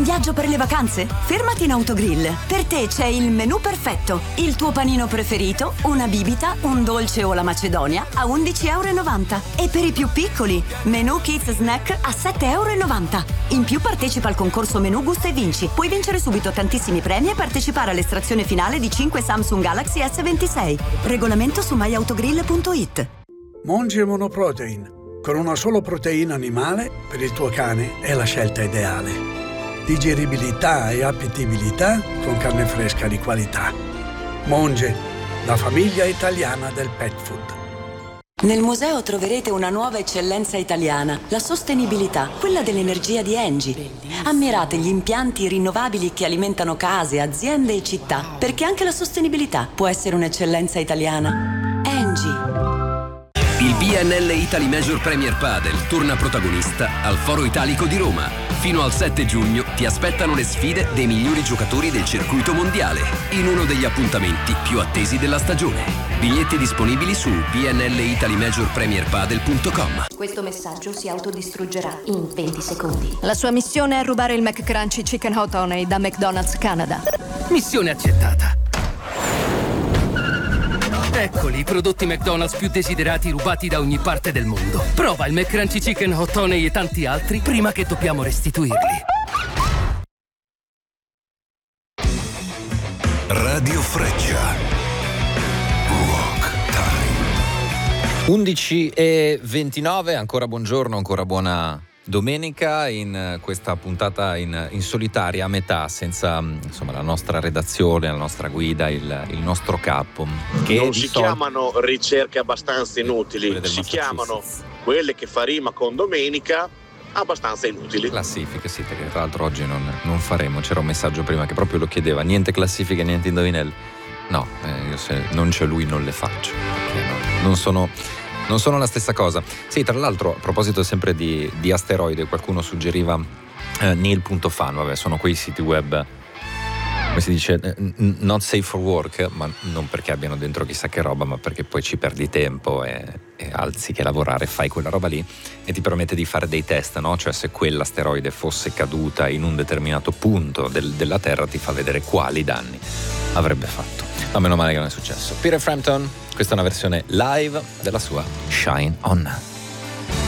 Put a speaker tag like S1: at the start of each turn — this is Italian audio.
S1: viaggio per le vacanze? Fermati in Autogrill. Per te c'è il menù perfetto. Il tuo panino preferito, una bibita, un dolce o la macedonia a €11,90. E per i più piccoli, menù Kids Snack a €7,90. In più partecipa al concorso Menù Gusta e Vinci. Puoi vincere subito tantissimi premi e partecipare all'estrazione finale di 5 Samsung Galaxy S26. Regolamento su myautogrill.it.
S2: Monge Monoprotein. Con una solo proteina animale, per il tuo cane è la scelta ideale. Digeribilità e appetibilità con carne fresca di qualità. Monge, la famiglia italiana del pet food.
S1: Nel museo troverete una nuova eccellenza italiana, la sostenibilità, quella dell'energia di Engie. Ammirate gli impianti rinnovabili che alimentano case, aziende e città, perché anche la sostenibilità può essere un'eccellenza italiana. Engie.
S3: Il BNL Italy Major Premier Padel torna protagonista al Foro Italico di Roma. Fino al 7 giugno ti aspettano le sfide dei migliori giocatori del circuito mondiale in uno degli appuntamenti più attesi della stagione. Biglietti disponibili su bnlitalymajorpremierpadel.com.
S4: Questo messaggio si autodistruggerà in 20 secondi.
S5: La sua missione è rubare il McCrunchy Chicken Hot Honey da McDonald's Canada.
S6: Missione accettata. Eccoli i prodotti McDonald's più desiderati rubati da ogni parte del mondo. Prova il McCrunchy Chicken Hot Honey e tanti altri prima che dobbiamo restituirli.
S7: Radio Freccia. Rock Time.
S8: 11:29, ancora buongiorno, ancora buona domenica in questa puntata in solitaria a metà, senza insomma la nostra redazione, la nostra guida, il nostro capo. Che
S9: non si chiamano ricerche abbastanza inutili, si chiamano quelle che fa rima con domenica abbastanza inutili.
S8: Classifiche, sì, perché tra l'altro oggi non faremo. C'era un messaggio prima che proprio lo chiedeva: niente classifiche, niente indovinelli. No, io se non c'è lui non le faccio, perché non sono la stessa cosa. Sì, tra l'altro, a proposito sempre di asteroide, qualcuno suggeriva Neil.fan, vabbè, sono quei siti web, come si dice, not safe for work, ma non perché abbiano dentro chissà che roba, ma perché poi ci perdi tempo e anziché lavorare fai quella roba lì e ti permette di fare dei test, no? Cioè se quell'asteroide fosse caduta in un determinato punto della Terra ti fa vedere quali danni avrebbe fatto. Ma meno male che non è successo. Peter Frampton, questa è una versione live della sua Shine On.